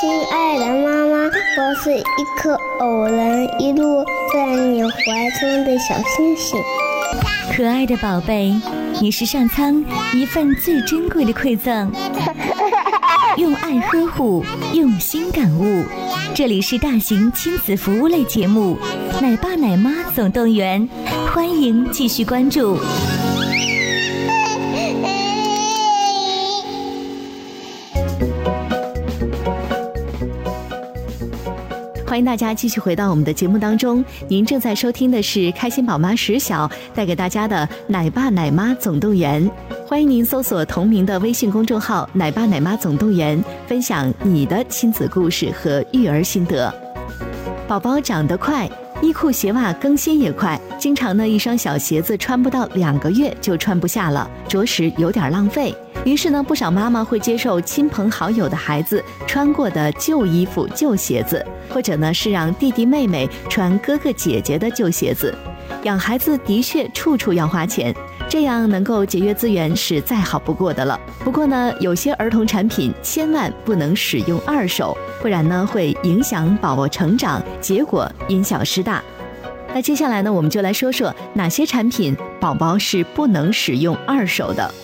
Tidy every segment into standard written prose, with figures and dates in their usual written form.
亲爱的妈妈，我是一颗偶然一路在你怀中的小星星。 可爱的宝贝，你是上苍一份最珍贵的馈赠，用爱呵护，用心感悟。这里是大型亲子服务类节目《奶爸奶妈总动员》，欢迎继续关注。欢迎大家继续回到我们的节目当中，您正在收听的是开心宝妈石晓带给大家的奶爸奶妈总动员。欢迎您搜索同名的微信公众号奶爸奶妈总动员，分享你的亲子故事和育儿心得。宝宝长得快，衣裤鞋袜更新也快，经常呢一双小鞋子穿不到2个月就穿不下了，着实有点浪费。于是呢，不少妈妈会接受亲朋好友的孩子穿过的旧衣服、旧鞋子，或者呢是让弟弟妹妹穿哥哥姐姐的旧鞋子。养孩子的确处处要花钱，这样能够节约资源是再好不过的了。不过呢，有些儿童产品千万不能使用二手，不然呢会影响宝宝成长，结果因小失大。那接下来呢，我们就来说说哪些产品宝宝是不能使用二手的。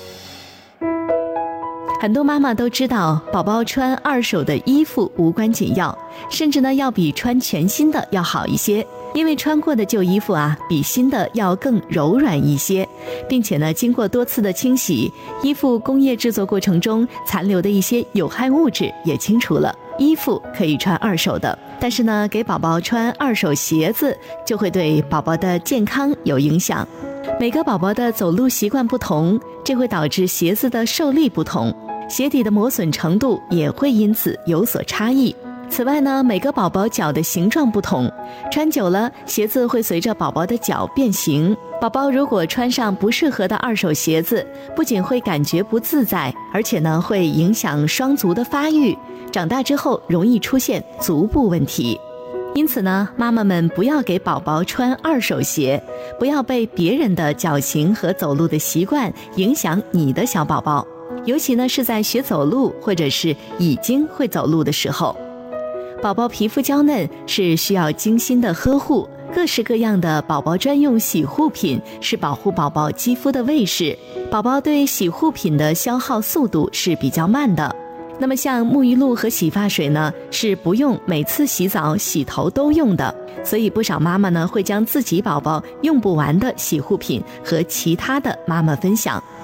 很多妈妈都知道，宝宝穿二手的衣服无关紧要，甚至呢要比穿全新的要好一些，因为穿过的旧衣服啊，比新的要更柔软一些，并且呢经过多次的清洗，衣服工业制作过程中残留的一些有害物质也清除了，衣服可以穿二手的。但是呢，给宝宝穿二手鞋子就会对宝宝的健康有影响。每个宝宝的走路习惯不同，这会导致鞋子的受力不同，鞋底的磨损程度也会因此有所差异。此外呢，每个宝宝脚的形状不同，穿久了鞋子会随着宝宝的脚变形。宝宝如果穿上不适合的二手鞋子，不仅会感觉不自在，而且呢会影响双足的发育，长大之后容易出现足部问题。因此呢，妈妈们不要给宝宝穿二手鞋，不要被别人的脚型和走路的习惯影响你的小宝宝，尤其呢是在学走路或者是已经会走路的时候。宝宝皮肤娇嫩，是需要精心的呵护，各式各样的宝宝专用洗护品是保护宝宝肌肤的卫士。宝宝对洗护品的消耗速度是比较慢的，那么像沐浴露和洗发水呢，是不用每次洗澡洗头都用的，所以不少妈妈呢会将自己宝宝用不完的洗护品和其他的妈妈分享。